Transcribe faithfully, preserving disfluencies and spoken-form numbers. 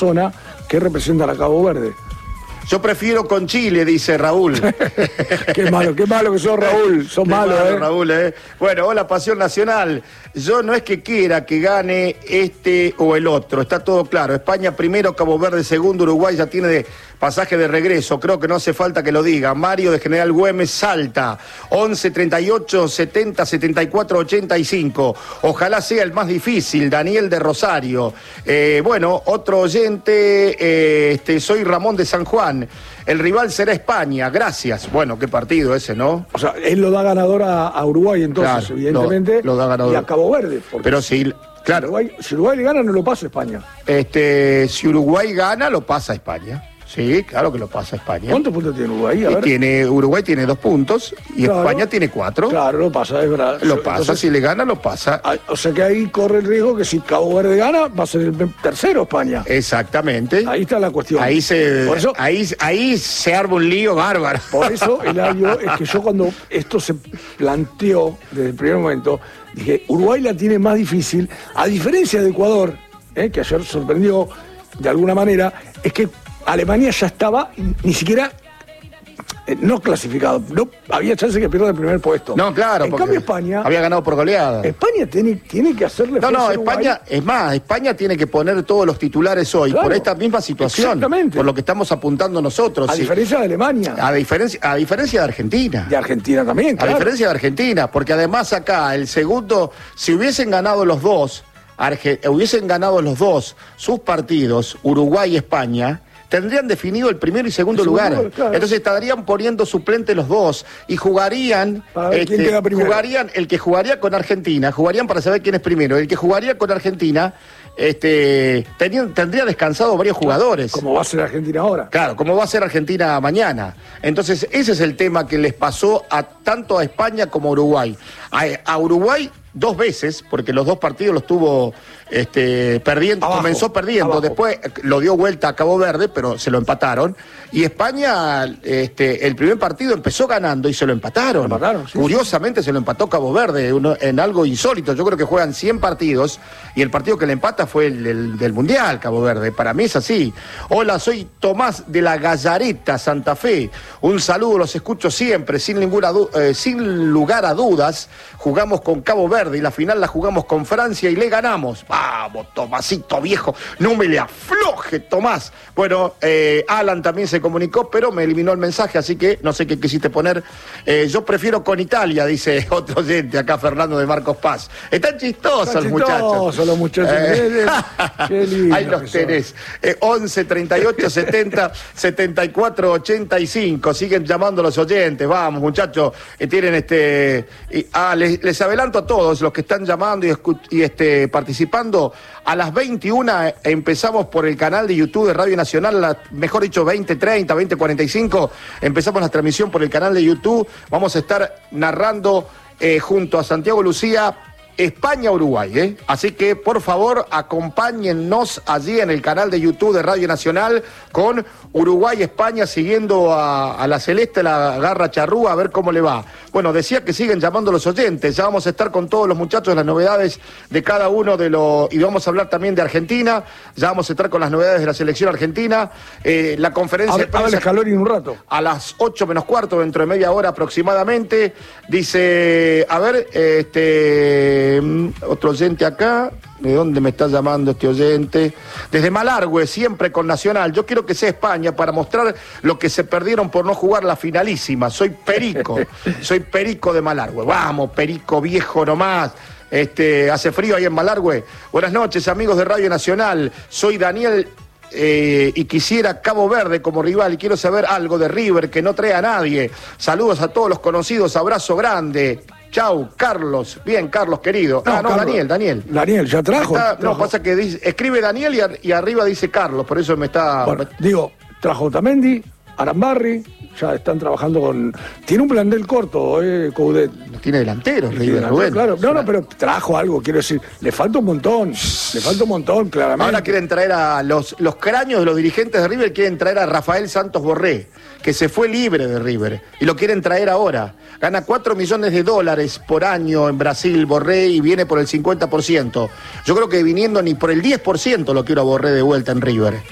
zona que representan a Cabo Verde. Yo prefiero con Chile, dice Raúl. Qué malo, qué malo que sos, Raúl. Sos malo, malo, ¿eh? Raúl, ¿eh? Bueno, hola, Pasión Nacional. Yo no es que quiera que gane este o el otro, está todo claro. España primero, Cabo Verde segundo, Uruguay ya tiene de pasaje de regreso. Creo que no hace falta que lo diga. Mario de General Güemes, Salta. once, treinta y ocho, setenta, setenta y cuatro, ochenta y cinco. Ojalá sea el más difícil. Daniel de Rosario. Eh, bueno, otro oyente, eh, este, soy Ramón de San Juan. El rival será España, gracias. Bueno, qué partido ese, ¿no? O sea, él lo da ganador a, a Uruguay, entonces, Claro, evidentemente. lo, lo da ganador. Y a Cabo Verde. Pero si, claro, si Uruguay, si Uruguay le gana, no lo pasa a España. este, si Uruguay gana, lo pasa a España. Sí, claro que lo pasa a España. ¿Cuántos puntos tiene Uruguay? A Y ver. tiene, Uruguay tiene dos puntos y Claro. España tiene cuatro. Claro, lo pasa, es verdad. Lo pasa, Entonces, si le gana, lo pasa. ah, o sea que ahí corre el riesgo que si Cabo Verde gana, va a ser el tercero España. Exactamente. Ahí está la cuestión. Ahí se, Por eso, ahí, ahí se arma un lío bárbaro. por eso, Eladio, es que yo cuando esto se planteó desde el primer momento, dije, Uruguay la tiene más difícil, a diferencia de Ecuador, eh, que ayer sorprendió de alguna manera, es que Alemania ya estaba ni siquiera eh, no clasificado, no había chance que pierda el primer puesto. No, claro. En porque cambio España, había ganado por goleada. España tiene, tiene que hacerle No, frente no, a Uruguay. España, es más, España tiene que poner todos los titulares hoy Claro, por esta misma situación. exactamente. Por lo que estamos apuntando nosotros. A sí. diferencia de Alemania, A diferencia, a diferencia de Argentina. de Argentina también, A claro. diferencia de Argentina, porque además acá el segundo, si hubiesen ganado los dos, Arge- hubiesen ganado los dos sus partidos, Uruguay y España, tendrían definido el primero y segundo El segundo lugar. lugar, claro. Entonces estarían poniendo suplente los dos y jugarían, Para ver quién queda primero. jugarían, el que jugaría con Argentina, jugarían para saber quién es primero. El que jugaría con Argentina, este, tenían- tendría descansado varios jugadores. Como va a ser Argentina ahora. Claro, como va a ser Argentina mañana. Entonces, ese es el tema que les pasó a tanto a España como a Uruguay. A, a Uruguay dos veces, porque los dos partidos los tuvo este, perdiendo, Abajo, comenzó perdiendo, abajo. después eh, lo dio vuelta a Cabo Verde, pero se lo empataron. Y España, este, el primer partido empezó ganando y se lo empataron. Lo empataron, sí, Curiosamente se lo empató Cabo Verde, uno- en algo insólito. Yo creo que juegan cien partidos y el partido que le empata fue el, el del Mundial, Cabo Verde. Para mí es así. Hola, soy Tomás de la Gallareta, Santa Fe. Un saludo, los escucho siempre, sin, ninguna du- eh, sin lugar a dudas. Jugamos con Cabo Verde y la final la jugamos con Francia y le ganamos. Vamos, Tomasito viejo, no me le afloje, Tomás. Bueno, eh, Alan también se comunicó, pero me eliminó el mensaje, así que no sé qué quisiste poner. Eh, yo prefiero con Italia, dice otro oyente acá, Fernando de Marcos Paz. Están chistosos Están los muchachos. chistosos los muchachos. Eh, Qué lindo ahí los que son. tenés. Eh, once, treinta y ocho, setenta, setenta y cuatro, ochenta y cinco. Siguen llamando los oyentes. Vamos, muchachos. Eh, tienen este. y- ah, les, les adelanto a todos los que están llamando y, escu- y este, participando. A las veintiuna eh, empezamos por el canal de YouTube de Radio Nacional, la- mejor dicho, veinte treinta, veinte cuarenta y cinco. Empezamos la transmisión por el canal de YouTube. Vamos a estar narrando eh, junto a Santiago Lucía España-Uruguay, ¿eh? Así que, por favor, acompáñennos allí en el canal de YouTube de Radio Nacional con Uruguay-España, siguiendo a, a la Celeste, la Garra Charrúa, a ver cómo le va. Bueno, decía que siguen llamando los oyentes, ya vamos a estar con todos los muchachos, las novedades de cada uno de los... Y vamos a hablar también de Argentina, ya vamos a estar con las novedades de la selección argentina, eh, la conferencia de Habla prensa Scaloni en un rato. a las ocho menos cuarto, dentro de media hora aproximadamente. Dice, a ver, este mm, otro oyente acá, ¿de dónde me está llamando este oyente? Desde Malargüe, siempre con Nacional. Yo quiero que sea España para mostrar lo que se perdieron por no jugar la finalísima. Soy Perico, soy Perico de Malargüe. Vamos, Perico viejo nomás. Este, hace frío ahí en Malargüe. Buenas noches, amigos de Radio Nacional. Soy Daniel eh, y quisiera Cabo Verde como rival y quiero saber algo de River que no trae a nadie. Saludos a todos los conocidos, abrazo grande. Chau, Carlos. Bien, Carlos, querido. No, ah, no, Carlos. Daniel, Daniel. Daniel, ya trajo. Está- no, trajo. pasa que dice- escribe Daniel y, ar- y arriba dice Carlos, por eso me está... Bueno, digo, trajo Otamendi, Arambarri, ya están trabajando con... Tiene un plantel corto, eh, Coudet. Tiene delantero, River, Claro, Rubén. claro. No, no, pero trajo algo, quiero decir. Le falta un montón, le falta un montón, claramente. Ahora quieren traer a los, los cráneos de los dirigentes de River, quieren traer a Rafael Santos Borré, que se fue libre de River, y lo quieren traer ahora. Gana cuatro millones de dólares por año en Brasil, Borré, y viene por el cincuenta por ciento. Yo creo que viniendo ni por el diez por ciento lo quiero a Borré de vuelta en River.